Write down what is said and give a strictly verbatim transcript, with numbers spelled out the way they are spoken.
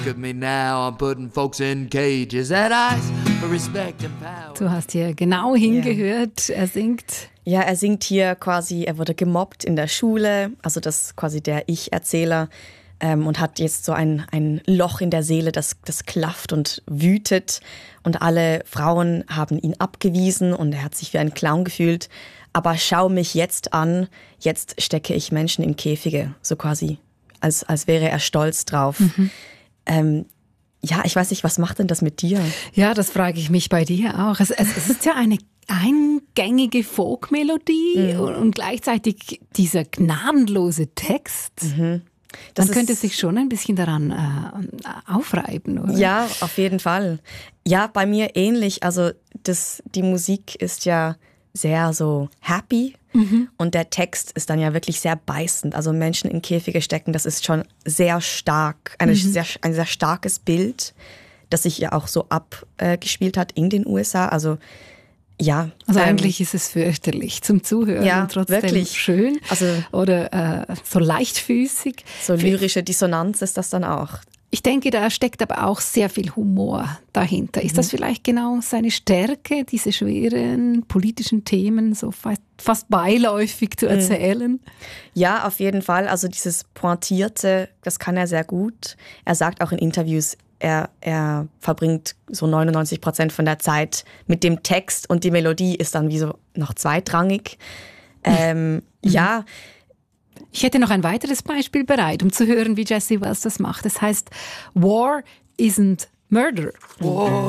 Look at me now, I'm putting folks in cages that ice for respect and power. Du hast hier genau hingehört, yeah. Er singt. Ja, er singt hier quasi, er wurde gemobbt in der Schule, also das ist quasi der Ich-Erzähler ähm, und hat jetzt so ein, ein Loch in der Seele, das, das klafft und wütet und alle Frauen haben ihn abgewiesen und er hat sich wie ein Clown gefühlt. Aber schau mich jetzt an, jetzt stecke ich Menschen in Käfige, so quasi, als, als wäre er stolz drauf. Mhm. Ähm, ja, ich weiß nicht, was macht denn das mit dir? Ja, das frage ich mich bei dir auch. Es, es, es ist ja eine eingängige Folkmelodie mhm. und, und gleichzeitig dieser gnadenlose Text. Mhm. Man könnte sich schon ein bisschen daran äh, aufreiben, oder? Ja, auf jeden Fall. Ja, bei mir ähnlich. Also das, die Musik ist ja sehr so happy mhm. und der Text ist dann ja wirklich sehr beißend. Also Menschen in Käfige stecken, das ist schon sehr stark, eine mhm. sehr, ein sehr starkes Bild, das sich ja auch so abgespielt äh, hat in den U S A. Also ja. Also ähm, eigentlich ist es fürchterlich zum Zuhören ja, und trotzdem wirklich schön also, oder äh, so leichtfüßig. So lyrische Dissonanz ist das dann auch. Ich denke, da steckt aber auch sehr viel Humor dahinter. Ist das vielleicht genau seine Stärke, diese schweren politischen Themen so fast, fast beiläufig zu erzählen? Ja, auf jeden Fall. Also dieses Pointierte, das kann er sehr gut. Er sagt auch in Interviews, er, er verbringt so neunundneunzig Prozent von der Zeit mit dem Text und die Melodie ist dann wie so noch zweitrangig. Ähm, mhm. Ja, ich hätte noch ein weiteres Beispiel bereit, um zu hören, wie Jessie Wells das macht. Das heißt, War isn't murder. War